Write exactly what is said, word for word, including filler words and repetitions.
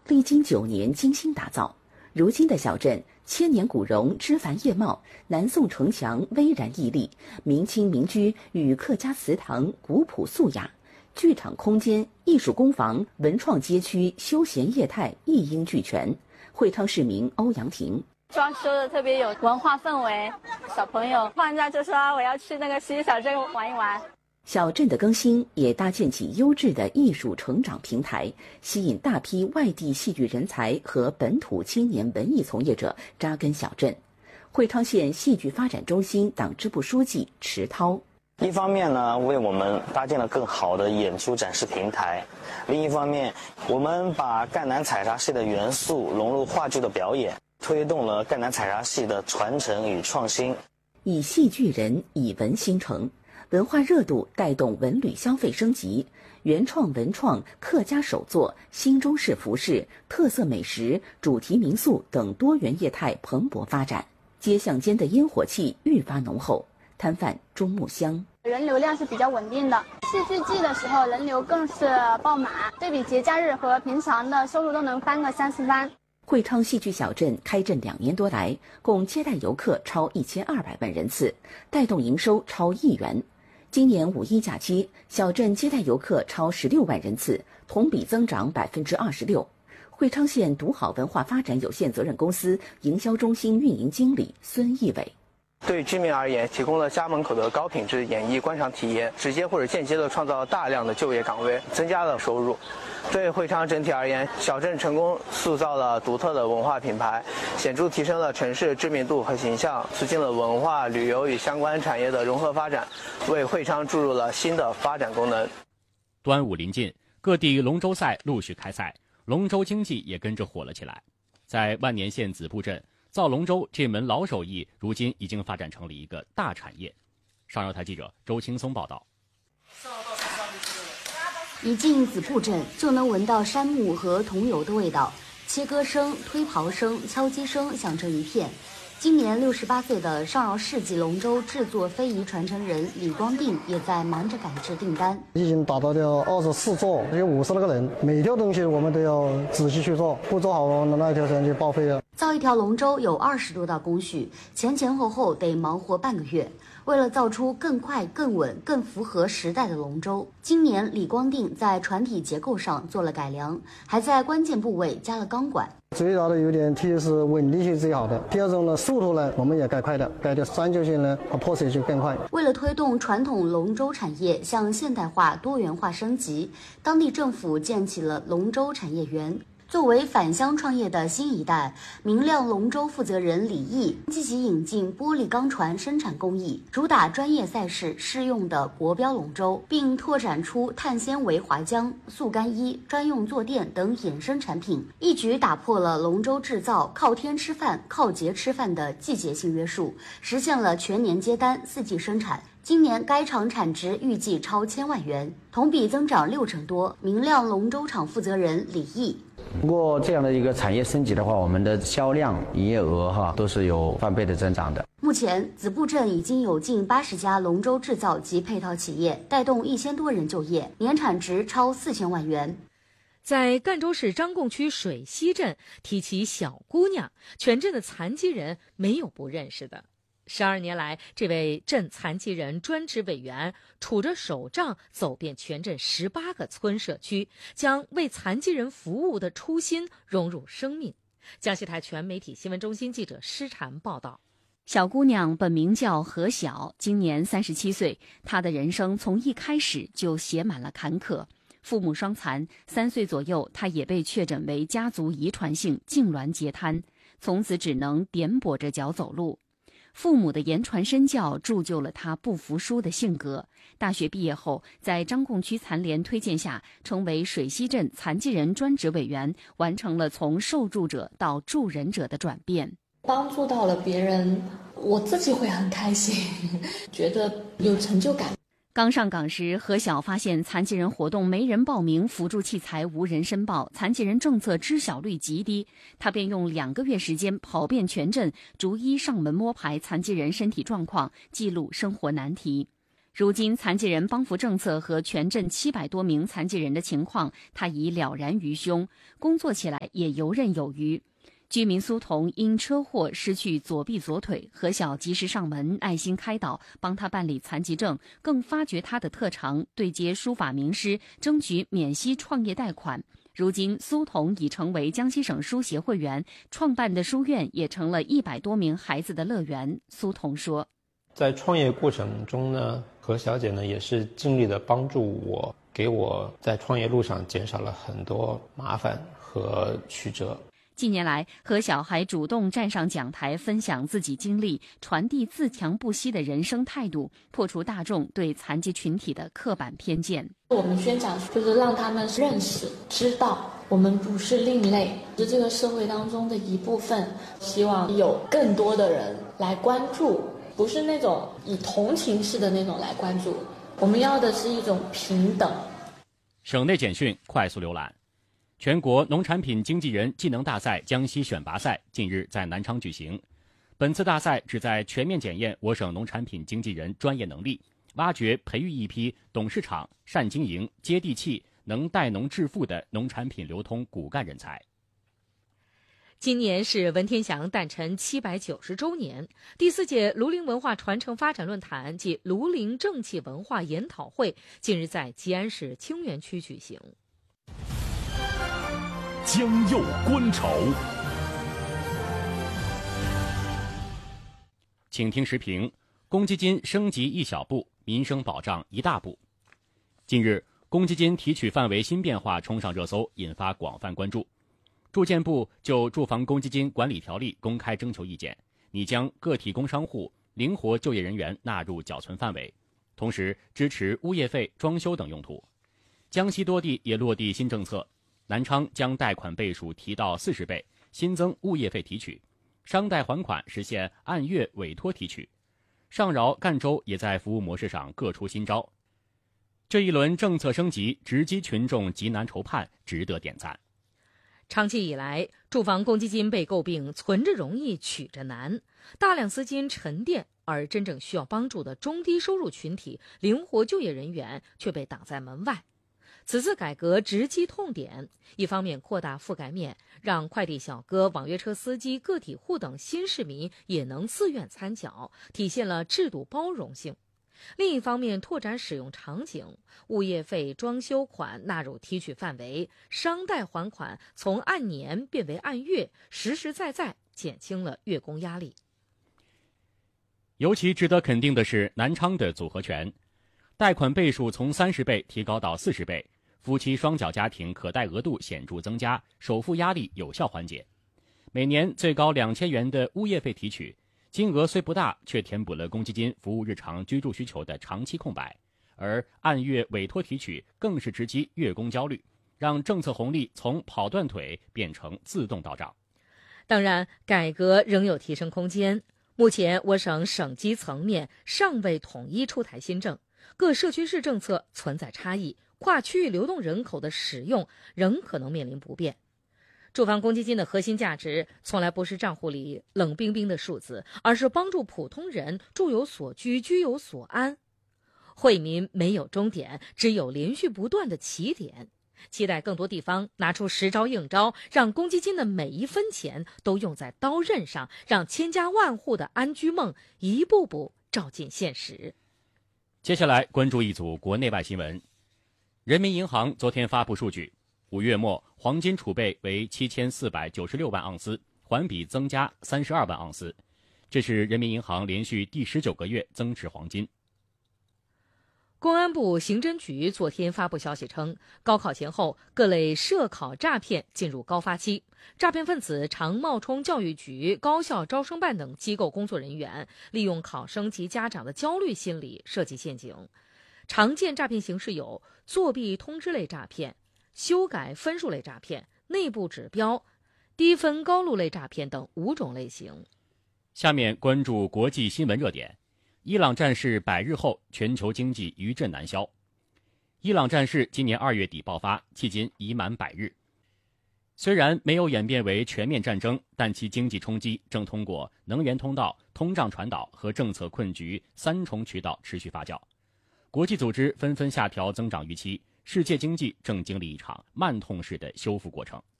历经九年精心打造。如今的小镇，千年古榕枝繁叶茂，南宋城墙巍然屹立，明清民居与客家祠堂古朴素雅，剧场空间、艺术工坊、文创街区、休闲业态一应俱全。会昌市民欧阳婷。 装修的特别有文化氛围，小朋友放假就说我要去那个西小镇玩一玩。 小镇的更新也搭建起优质的艺术成长平台，吸引大批外地戏剧人才和本土青年文艺从业者扎根小镇。会昌县戏剧发展中心党支部书记池涛。 一方面呢，为我们搭建了更好的演出展示平台；另一方面，我们把赣南采茶戏的元素融入话剧的表演，推动了赣南采茶戏的传承与创新。 以戏聚人，以文兴城，文化热度带动文旅消费升级，原创文创、客家手作、新中式服饰、特色美食、主题民宿等多元业态蓬勃发展，街巷间的烟火气愈发浓厚。摊贩钟木香， 人流量是比较稳定的，戏剧季的时候人流更是爆满，对比节假日和平常的收入都能翻个三四番。 会昌戏剧小镇开镇两年多来，共接待游客超一千二百万人次，带动营收超亿元。今年五一假期，小镇接待游客超十六万人次，同比增长百分之二十六。会昌县独好文化发展有限责任公司营销中心运营经理孙义伟。 对居民而言，提供了家门口的高品质演艺观赏体验，直接或者间接地创造大量的就业岗位，增加了收入。对会昌整体而言，小镇成功塑造了独特的文化品牌，显著提升了城市知名度和形象，促进了文化旅游与相关产业的融合发展，为会昌注入了新的发展功能。 端午临近，各地龙舟赛陆续开赛，龙舟经济也跟着火了起来。在万年县子布镇，造龙舟这门老手艺，如今已经发展成了一个大产业。上游台记者周青松报道。 一进子布镇，就能闻到杉木和桐油的味道，切割声、推刨声、敲击声响彻一片。今年六十八岁的上饶世纪龙舟制作非遗传承人李光定也在忙着赶制订单。 已经达到了二十四座，有五十多个人，每条东西我们都要仔细去做，不做好那一条船就报废了。 造一条龙舟有二十多道工序，前前后后得忙活半个月。为了造出更快、更稳、更符合时代的龙舟，今年李光定在船体结构上做了改良，还在关键部位加了钢管。 最大的优点，第一是稳定性最好的，第二种呢，速度呢我们也改快的，改的三角形呢和破碎就更快。 为了推动传统龙舟产业向现代化、多元化升级，当地政府建起了龙舟产业园。作为返乡创业的新一代，明亮龙舟负责人李毅积极引进玻璃钢船生产工艺，主打专业赛事适用的国标龙舟，并拓展出碳纤维滑浆、速干衣、专用坐垫等衍生产品，一举打破了龙舟制造靠天吃饭、靠节吃饭的季节性约束，实现了全年接单、四季生产。今年该厂产值预计超千万元，同比增长六成多。明亮龙舟厂负责人李毅。 通过这样的一个产业升级的话，我们的销量、营业额哈都是有翻倍的增长的。 目前，子布镇已经有近八十家龙舟制造及配套企业，带动一千多人就业，年产值超四千万元。 在赣州市张贡区水西镇，提起小姑娘，全镇的残疾人没有不认识的。十二年来，这位镇残疾人专职委员杵着手杖走遍全镇十八个村社区，将为残疾人服务的初心融入生命。江西台全媒体新闻中心记者施婵报道。 小姑娘本名叫何晓，今年三十七岁。她的人生从一开始就写满了坎坷。父母双残，三岁左右，她也被确诊为家族遗传性痉挛截瘫，从此只能踮跛着脚走路。父母的言传身教铸就了他不服输的性格。大学毕业后，在张贡区残联推荐下，成为水西镇残疾人专职委员，完成了从受助者到助人者的转变。 帮助到了别人，我自己会很开心，觉得有成就感。 刚上岗时，何晓发现残疾人活动没人报名，辅助器材无人申报，残疾人政策知晓率极低。他便用两个月时间跑遍全镇，逐一上门摸排残疾人身体状况，记录生活难题。 如今残疾人帮扶政策和全镇七百多名残疾人的情况，他已了然于胸，工作起来也游刃有余。居民苏童因车祸失去左臂左腿，何晓及时上门爱心开导，帮他办理残疾证，更发掘他的特长，对接书法名师，争取免息创业贷款。如今苏童已成为江西省书协会员，创办的书院也成了一百多名孩子的乐园。苏童说， 在创业过程中呢，何小姐呢也是尽力的帮助我，给我在创业路上减少了很多麻烦和曲折。 近年来，何晓还主动站上讲台，分享自己经历，传递自强不息的人生态度，破除大众对残疾群体的刻板偏见。 我们宣讲就是让他们认识、知道我们不是另类，是这个社会当中的一部分。希望有更多的人来关注，不是那种以同情式的那种来关注，我们要的是一种平等。 省内简讯快速浏览。全国农产品经纪人技能大赛江西选拔赛近日在南昌举行。本次大赛旨在全面检验我省农产品经纪人专业能力，挖掘培育一批懂市场、善经营、接地气、能带农致富的农产品流通骨干人才。 今年是文天祥诞辰七百九十周年，第四届庐陵文化传承发展论坛暨庐陵正气文化研讨会近日在吉安市清源区举行。 江右观潮， 请听时评：公积金升级一小步，民生保障一大步。近日，公积金提取范围新变化冲上热搜，引发广泛关注。住建部就住房公积金管理条例公开征求意见，拟将个体工商户、灵活就业人员纳入缴存范围，同时支持物业费、装修等用途。江西多地也落地新政策。南昌将贷款倍数提到四十倍，新增物业费提取，商贷还款实现按月委托提取。上饶、赣州也在服务模式上各出新招。这一轮政策升级，直击群众急难愁盼，值得点赞。 长期以来，住房公积金被诟病存着容易取着难，大量资金沉淀，而真正需要帮助的中低收入群体、灵活就业人员却被挡在门外。此次改革直击痛点，一方面扩大覆盖面，让快递小哥、网约车司机、个体户等新市民也能自愿参缴，体现了制度包容性；另一方面拓展使用场景，物业费、装修款纳入提取范围，商贷还款从按年变为按月，实实在在减轻了月供压力。 尤其值得肯定的是南昌的组合拳，贷款倍数从三十倍提高到四十倍。夫妻双缴家庭可贷额度显著增加，首付压力有效缓解。每年最高两千元的物业费提取，金额虽不大，却填补了公积金服务日常居住需求的长期空白。而按月委托提取更是直击月供焦虑，让政策红利从跑断腿变成自动到账。 当然，改革仍有提升空间。目前，我省省级层面尚未统一出台新政，各社区市政策存在差异。跨区域流动人口的使用仍可能面临不便。住房公积金的核心价值从来不是账户里冷冰冰的数字，而是帮助普通人住有所居、居有所安。惠民没有终点，只有连续不断的起点。期待更多地方拿出实招硬招，让公积金的每一分钱都用在刀刃上，让千家万户的安居梦一步步照进现实。 接下来关注一组国内外新闻。人民银行昨天发布数据，五月末黄金储备为七千四百九十六万盎司，环比增加三十二万盎司，这是人民银行连续第十九个月增持黄金。 公安部刑侦局昨天发布消息称，高考前后各类涉考诈骗进入高发期，诈骗分子常冒充教育局、高校招生办等机构工作人员，利用考生及家长的焦虑心理设计陷阱。常见诈骗形式有作弊通知类诈骗、修改分数类诈骗、内部指标、低分高录类诈骗等五种类型。 下面关注国际新闻热点。伊朗战事百日后，全球经济余震难消。伊朗战事今年二月底爆发，迄今已满百日。虽然没有演变为全面战争，但其经济冲击正通过能源通道、通胀传导和政策困局三重渠道持续发酵。 国际组织纷纷下调增长预期，世界经济正经历一场慢痛式的修复过程。